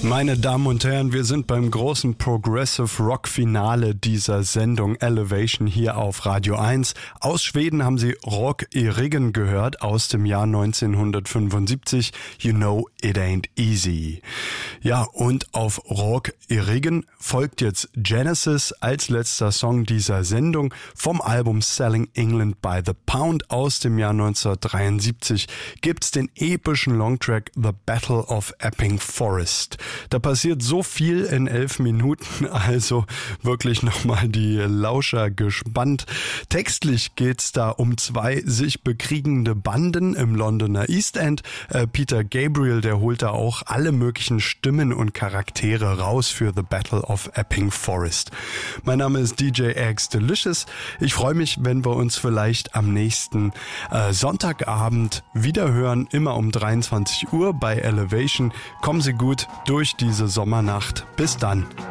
Meine Damen und Herren, wir sind beim großen Progressive Rock Finale dieser Sendung Elevation hier auf Radio 1. Aus Schweden haben Sie Rock i Ryggen gehört aus dem Jahr 1975. You know it ain't easy. Ja, und auf Rock i Ryggen folgt jetzt Genesis als letzter Song dieser Sendung vom Album Selling England by the Pound aus dem Jahr 1973 gibt's den epischen Longtrack The Battle of Epping Forest. Da passiert so viel in 11 Minuten, also wirklich nochmal die Lauscher gespannt. Textlich geht's da um zwei sich bekriegende Banden im Londoner East End. Peter Gabriel, der holt da auch alle möglichen Stimmen und Charaktere raus für The Battle of Epping Forest. Mein Name ist DJ X Delicious. Ich freue mich, wenn wir uns vielleicht am nächsten Sonntagabend wieder hören, immer um 23 Uhr bei Elevation. Kommen Sie gut durch diese Sommernacht. Bis dann.